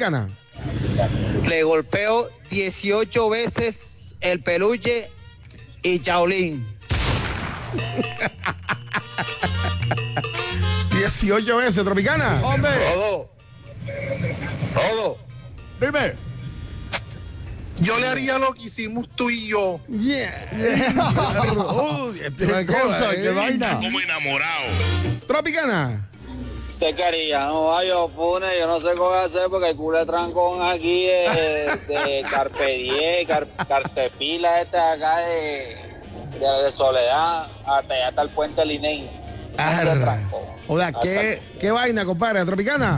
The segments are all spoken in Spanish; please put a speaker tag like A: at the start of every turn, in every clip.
A: Tropicana.
B: Le golpeo 18 veces el peluche y Chaolín.
A: 18 veces, Tropicana.
C: ¡Hombre!
D: Todo.
C: Dime.
D: Yo le haría lo que hicimos tú y yo.
C: Qué vaina.
E: Como enamorado.
A: Tropicana.
F: Usted quería, no, yo Fune, yo no sé qué voy a hacer porque el culo de trancón aquí de Carpe Diem, Cartepila de acá de Soledad, hasta allá hasta el puente Liney.
A: Oiga, ¿qué vaina, compadre? Tropicana.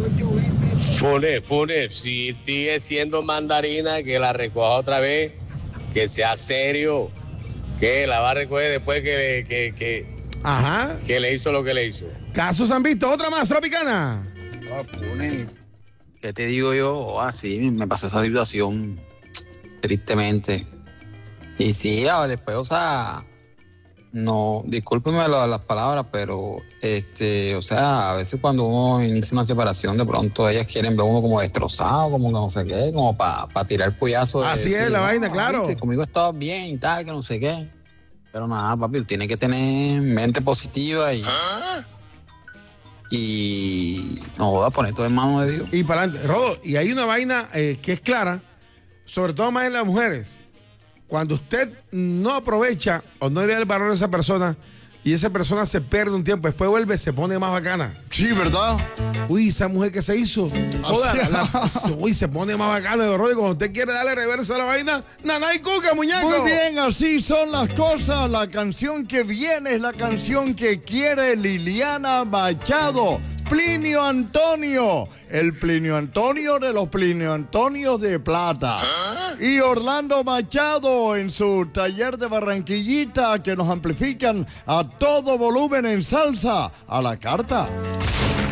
G: Funes, si sigue siendo mandarina, que la recoja otra vez, que sea serio, que la va a recoger después que le hizo lo que le hizo.
A: Casos han visto, otra más, Tropicana.
H: ¿Qué te digo yo? Así me pasó esa situación, tristemente. Y sí, después, o sea, no, discúlpeme las palabras, pero, o sea, a veces cuando uno inicia una separación, de pronto ellas quieren ver uno como destrozado, como que no sé qué, como para tirar el pollazo.
A: Así es la vaina, claro.
H: ¿Viste? Conmigo estaba bien y tal, que no sé qué. Pero nada, papi, tiene que tener mente positiva y no joda, poner todo en manos de Dios.
A: Y para adelante, Rodo, y hay una vaina que es clara, sobre todo más en las mujeres. Cuando usted no aprovecha o no le da el valor a esa persona y esa persona se pierde un tiempo, después vuelve, se pone más bacana.
C: Sí, ¿verdad?
A: Uy, esa mujer que se hizo. Uy, se pone más bacana, Rodo. Y cuando usted quiere darle reversa a la vaina, naná y cuca, muñeco.
C: Muy bien, así son las cosas. La canción que viene es la canción que quiere Liliana Machado. Plinio Antonio, el Plinio Antonio de los Plinio Antonios de Plata. Y Orlando Machado en su taller de Barranquillita, que nos amplifican a todo volumen en salsa a la carta.